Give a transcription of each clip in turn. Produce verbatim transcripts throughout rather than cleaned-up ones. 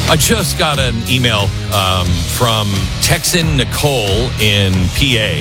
I just got an email um, from Texan Nicole in P A.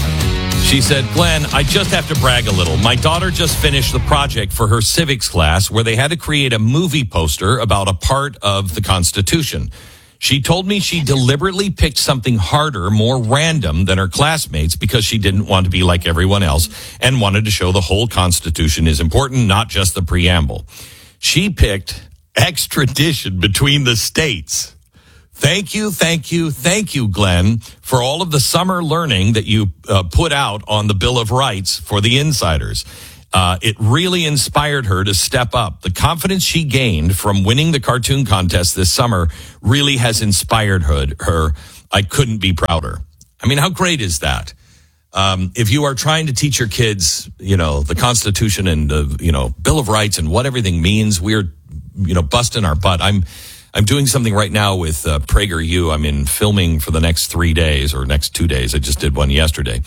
She said, Glenn, I just have to brag a little. My daughter just finished the project for her civics class where they had to create a movie poster about a part of the Constitution. She told me she deliberately picked something harder, more random than her classmates because she didn't want to be like everyone else and wanted to show the whole Constitution is important, not just the preamble. She picked extradition between the states. Thank you, thank you, thank you, Glenn, for all of the summer learning that you uh, put out on the Bill of Rights for the insiders. Uh, it really inspired her to step up. The confidence she gained from winning the cartoon contest this summer really has inspired her. her. I couldn't be prouder. I mean, how great is that? Um, if you are trying to teach your kids, you know, the Constitution and the, you know, Bill of Rights and what everything means, we're, you know, busting our butt. I'm, I'm doing something right now with uh, PragerU. I'm in filming for the next three days or next two days. I just did one yesterday.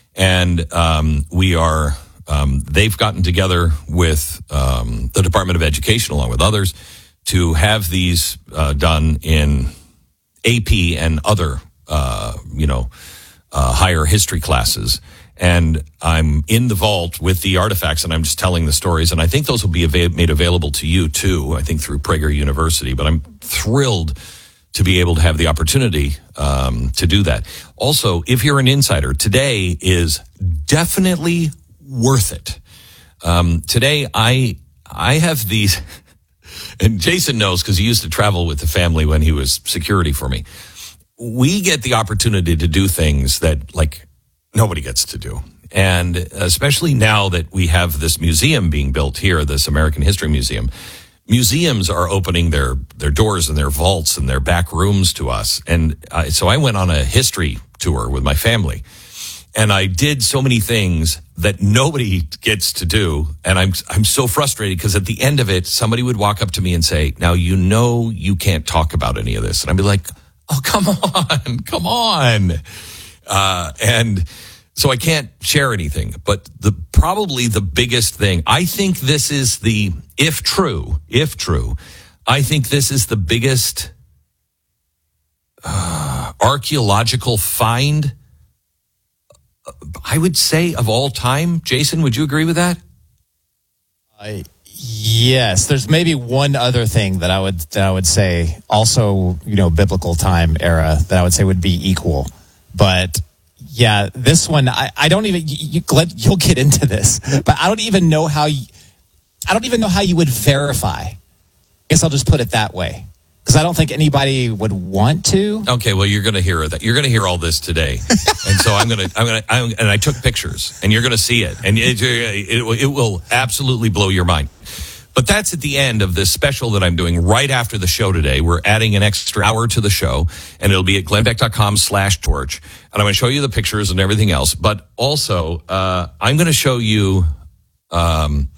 And um, we are, um, they've gotten together with um, the Department of Education along with others to have these uh, done in A P and other, uh, you know, uh, higher history classes. And I'm in the vault with the artifacts, and I'm just telling the stories. And I think those will be ava- made available to you, too, I think through Prager University. But I'm thrilled to be able to have the opportunity um, to do that. Also, if you're an insider, today is definitely worth it. Um, today, I I have these, and Jason knows because he used to travel with the family when he was security for me. We get the opportunity to do things that, like, nobody gets to do. And especially now that we have this museum being built here, this American History Museum, museums are opening their, their doors and their vaults and their back rooms to us. And I, so I went on a history tour with my family, and I did so many things that nobody gets to do. And I'm, I'm so frustrated because at the end of it, somebody would walk up to me and say, now, you know, you can't talk about any of this. And I'd be like, oh, come on, come on. Uh, and so I can't share anything, but the, probably the biggest thing, I think this is the, if true, if true, I think this is the biggest, uh, archaeological find, I would say, of all time. Jason, would you agree with that? Uh, yes. There's maybe one other thing that I would, that I would say also, you know, biblical time era that I would say would be equal. But yeah, this one, I, I don't even, you, Glenn, you'll get into this, but I don't even know how you, I don't even know how you would verify. I guess I'll just put it that way, because I don't think anybody would want to. Okay, well, you're going to hear that. You're going to hear all this today, and so I'm going to, I'm going to, and I took pictures, and you're going to see it, and it, it, it will absolutely blow your mind. But that's at the end of this special that I'm doing right after the show today. We're adding an extra hour to the show, and it'll be at glennbeck.com slash torch. And I'm going to show you the pictures and everything else. But also, uh, I'm going to show you, um,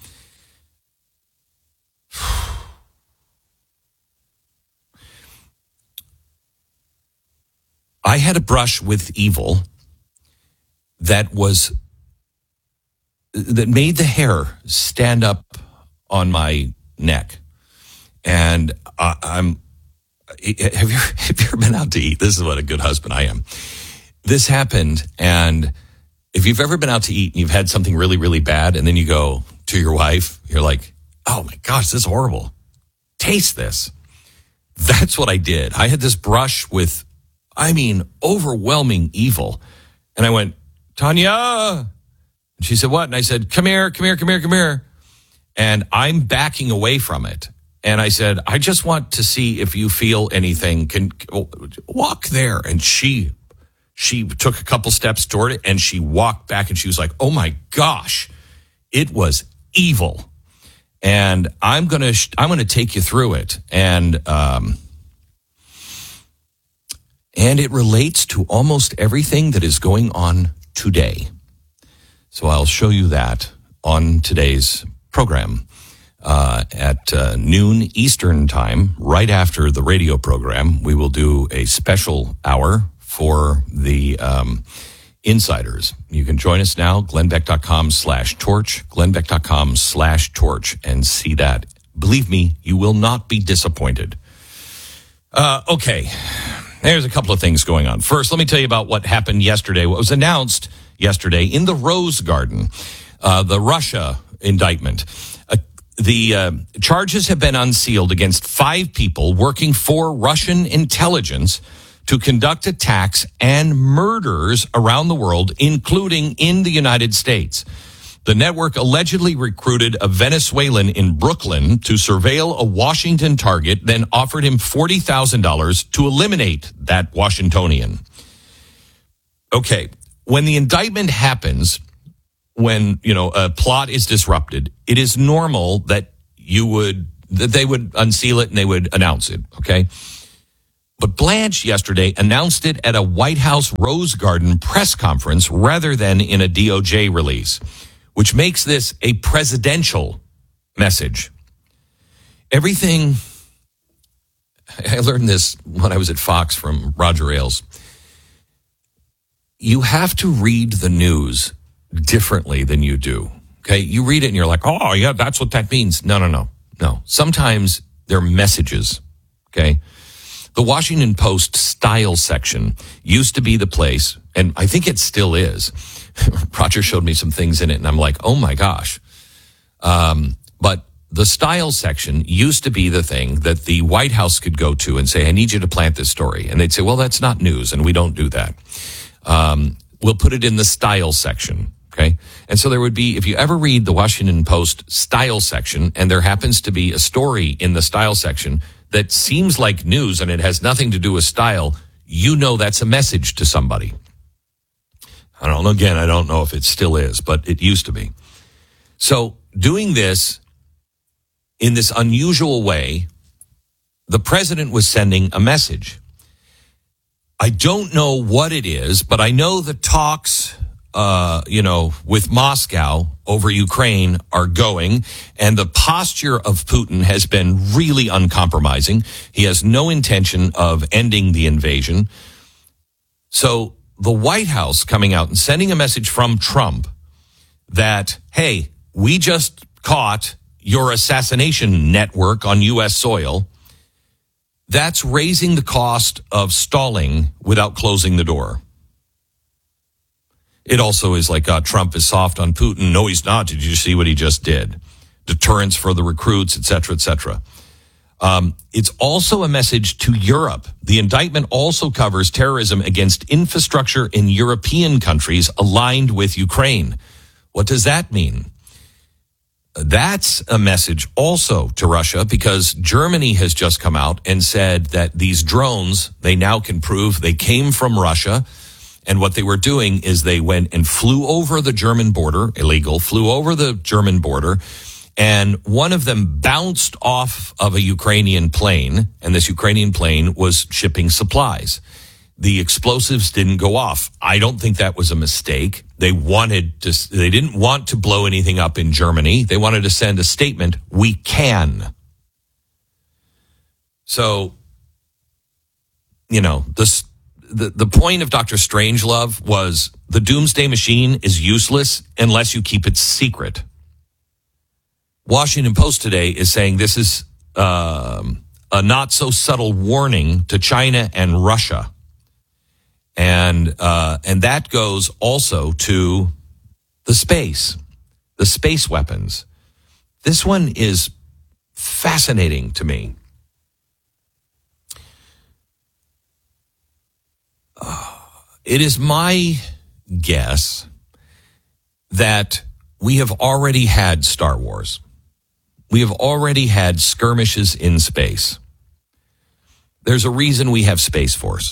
I had a brush with evil that was, that made the hair stand up on my neck. And uh, I'm, have you, have you ever been out to eat? This is what a good husband I am. This happened, and if you've ever been out to eat and you've had something really, really bad, and then you go to your wife, you're like, oh my gosh, this is horrible. Taste this. That's what I did. I had this brush with, I mean, overwhelming evil. And I went, Tanya. And she said, what? And I said, come here, come here, come here, come here. And I'm backing away from it. And I said, I just want to see if you feel anything. Can walk there. And she, she took a couple steps toward it, and she walked back, and she was like, oh my gosh, it was evil. And I'm going to, I'm going to take you through it. And, um, and it relates to almost everything that is going on today. So I'll show you that on today's program uh, at uh, noon Eastern time, right after the radio program. We will do a special hour for the um, insiders. You can join us now, glennbeck.com slash torch, glennbeck.com slash torch, and see that. Believe me, you will not be disappointed. Uh, okay. There's a couple of things going on. First, let me tell you about what happened yesterday, what was announced yesterday in the Rose Garden, uh, the Russia indictment. Uh, the uh, charges have been unsealed against five people working for Russian intelligence to conduct attacks and murders around the world, including in the United States. The network allegedly recruited a Venezuelan in Brooklyn to surveil a Washington target, then offered him forty thousand dollars to eliminate that Washingtonian. Okay, when the indictment happens, when, you know, a plot is disrupted, it is normal that you would, that they would unseal it and they would announce it, okay? But Blanche yesterday announced it at a White House Rose Garden press conference rather than in a D O J release, which makes this a presidential message. Everything, I learned this when I was at Fox from Roger Ailes. You have to read the news differently than you do. Okay, you read it and you're like, oh, yeah, that's what that means. No, no, no, no. Sometimes they're messages, okay? The Washington Post style section used to be the place, and I think it still is. Roger showed me some things in it, and I'm like, oh my gosh. Um, but the style section used to be the thing that the White House could go to and say, I need you to plant this story. And they'd say, well, that's not news, and we don't do that. Um, we'll put it in the style section, okay? And so there would be, if you ever read the Washington Post style section, and there happens to be a story in the style section that seems like news and it has nothing to do with style, you know that's a message to somebody. I don't know, again, I don't know if it still is, but it used to be. So doing this in this unusual way, the president was sending a message. I don't know what it is, but I know the talks, uh, you know, with Moscow over Ukraine are going, and the posture of Putin has been really uncompromising. He has no intention of ending the invasion. So the White House coming out and sending a message from Trump that, hey, we just caught your assassination network on U S soil, that's raising the cost of stalling without closing the door. It also is like uh, Trump is soft on Putin. No, he's not. Did you see what he just did? Deterrence for the recruits, et cetera, et cetera. Um, it's also a message to Europe. The indictment also covers terrorism against infrastructure in European countries aligned with Ukraine. What does that mean? That's a message also to Russia, because Germany has just come out and said that these drones, they now can prove they came from Russia. And what they were doing is they went and flew over the German border, illegal, flew over the German border, and one of them bounced off of a Ukrainian plane, and this Ukrainian plane was shipping supplies. The explosives didn't go off. I don't think that was a mistake. They wanted to, they didn't want to blow anything up in Germany. They wanted to send a statement, we can. So, you know, this, the, the point of Doctor Strangelove was the doomsday machine is useless unless you keep it secret. Washington Post today is saying this is um, a not so subtle warning to China and Russia. And uh, and that goes also to the space, the space weapons. This one is fascinating to me. Uh, it is my guess that we have already had Star Wars. We have already had skirmishes in space. There's a reason we have Space Force.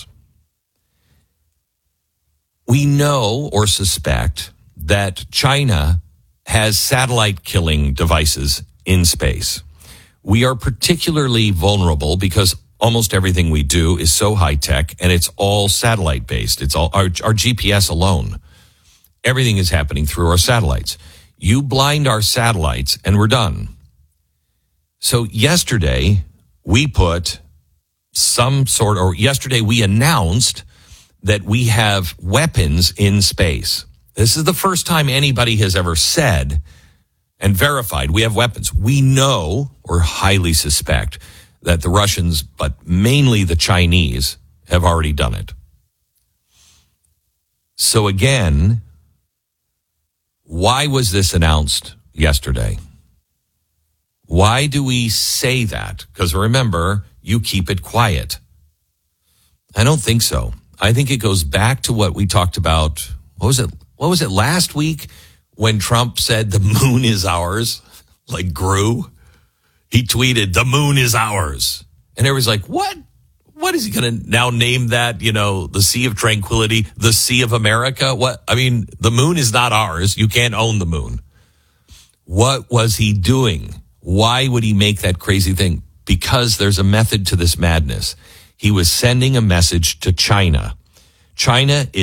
We know or suspect that China has satellite killing devices in space. We are particularly vulnerable because almost everything we do is so high tech and it's all satellite based. It's all our, our G P S alone. Everything is happening through our satellites. You blind our satellites and we're done. So yesterday we put some sort, or yesterday we announced that we have weapons in space. This is the first time anybody has ever said and verified we have weapons. We know, or highly suspect, that the Russians, but mainly the Chinese, have already done it. So again, why was this announced yesterday? Why do we say that? Because remember, you keep it quiet. I don't think so. I think it goes back to what we talked about. What was it? What was it last week when Trump said the moon is ours? Like grew. He tweeted, the moon is ours. And everybody's like, what? What is he going to now name that, you know, the Sea of Tranquility, the Sea of America? What? I mean, the moon is not ours. You can't own the moon. What was he doing? Why would he make that crazy thing? Because there's a method to this madness. He was sending a message to China. China is